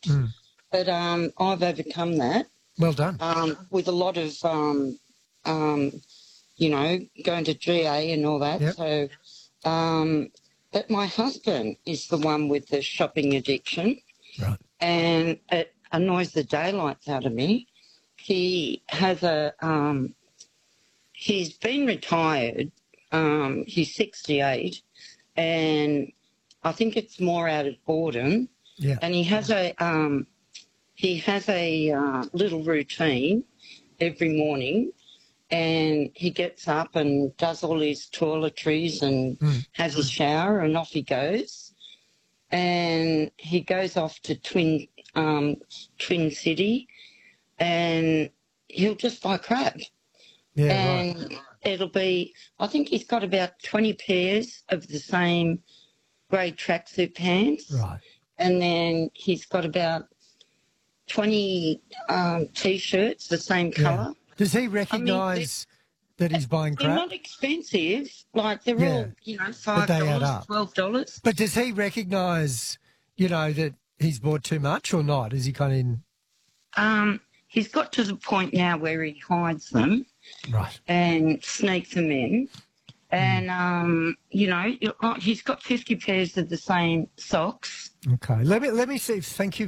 But I've overcome that. Well done. With a lot of, you know, going to GA and all that. Yep. So, but my husband is the one with the shopping addiction. Right. And it annoys the daylights out of me. He has he's been retired. He's 68, and I think it's more out of boredom. Yeah. And he has a little routine every morning, and he gets up and does all his toiletries and has a shower, and off he goes. And he goes off to Twin City, and he'll just buy crap. Yeah, and right. It'll be, I think he's got about 20 pairs of the same grey tracksuit pants. Right. And then he's got about 20 T-shirts, the same colour. Does he recognise that he's buying crap? They're not expensive. Like, they're all, you know, $5, they add up. $12. But does he recognise, you know, that he's bought too much or not? Is he kind of... he's got to the point now where he hides them. Right. And sneaks them in. And, you know, he's got 50 pairs of the same socks. Okay. Let me see. Thank you.